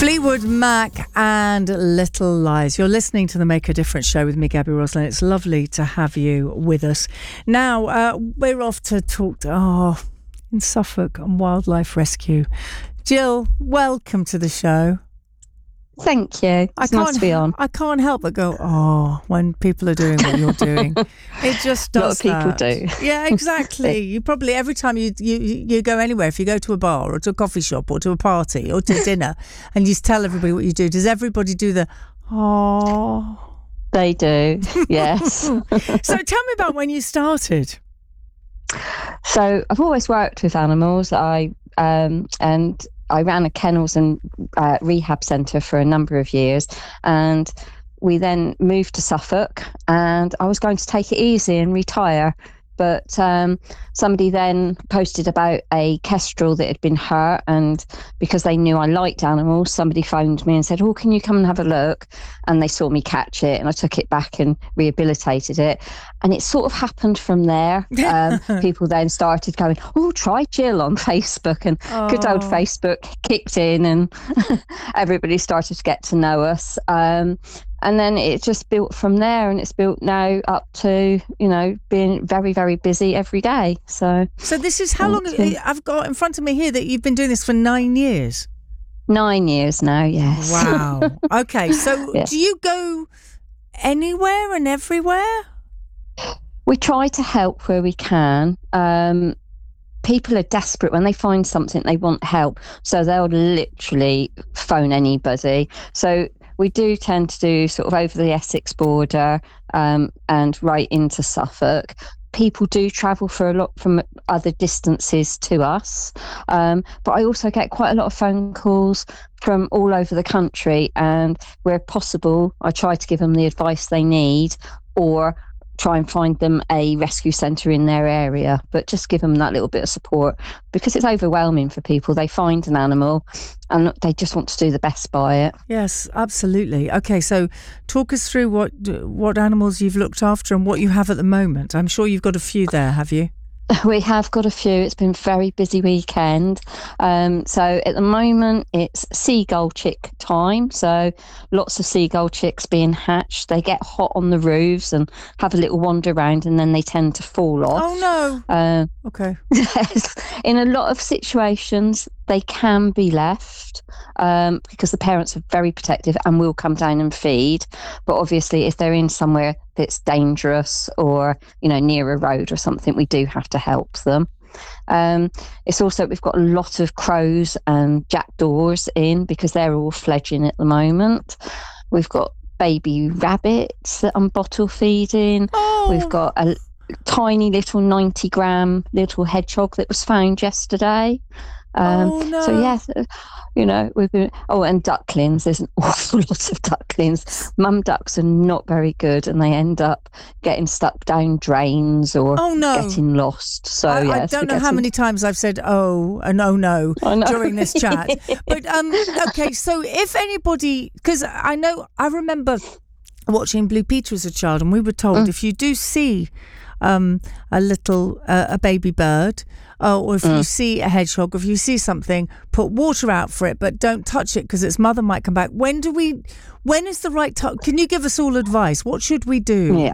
Fleetwood Mac and Little Lies. You're listening to the Make a Difference show with me, Gabby Roslin. It's lovely to have you with us. Now, we're off to talk in Suffolk on wildlife rescue. Jill, welcome to the show. Thank you. It's nice to be on. I can't help but go, when people are doing what you're doing. It just does. A lot of people do. Yeah, exactly. You probably, every time you go anywhere, if you go to a bar or to a coffee shop or to a party or to dinner and you tell everybody what you do, does everybody do the, oh? They do, yes. So tell me about when you started. So I've always worked with animals. And I ran a kennels and rehab centre for a number of years, and we then moved to Suffolk, and I was going to take it easy and retire, but somebody then posted about a kestrel that had been hurt, and because they knew I liked animals, somebody phoned me and said, can you come and have a look? And they saw me catch it, and I took it back and rehabilitated it, and it sort of happened from there. People then started going, try Jill on Facebook, and good old Facebook kicked in, and everybody started to get to know us. And then it just built from there, and it's built now up to, being very, very busy every day. So this is how long I've got in front of me here that you've been doing this for 9 years. 9 years now, yes. Wow. Okay, so Yes. Do you go anywhere and everywhere? We try to help where we can. People are desperate when they find something, they want help. So they'll literally phone anybody. So we do tend to do sort of over the Essex border and right into Suffolk. People do travel for a lot from other distances to us. But I also get quite a lot of phone calls from all over the country. And where possible, I try to give them the advice they need, or try and find them a rescue centre in their area, but just give them that little bit of support, because it's overwhelming for people. They find an animal and they just want to do the best by it. Yes, absolutely. Okay, so talk us through what animals you've looked after and what you have at the moment. I'm sure you've got a few there, have you? We have got a few. It's been a very busy weekend. So at the moment it's seagull chick time. So lots of seagull chicks being hatched. They get hot on the roofs and have a little wander around, and then they tend to fall off. Oh no. Okay. Yes. In a lot of situations they can be left because the parents are very protective and will come down and feed. But obviously if they're in somewhere that's dangerous or, near a road or something, we do have to help them. It's also, we've got a lot of crows and jackdaws in because they're all fledging at the moment. We've got baby rabbits that I'm bottle feeding. We've got a tiny little 90-gram little hedgehog that was found yesterday. So yes, we've been, and ducklings. There's an awful lot of ducklings. Mum ducks are not very good, and they end up getting stuck down drains or getting lost. So I don't know how many times I've said no during this chat. But okay, so if anybody, because I remember watching Blue Peter as a child, and we were told if you do see a baby bird, or if you see a hedgehog, or if you see something, put water out for it, but don't touch it because its mother might come back. When is the right time? Can you give us all advice? What should we do? Yeah.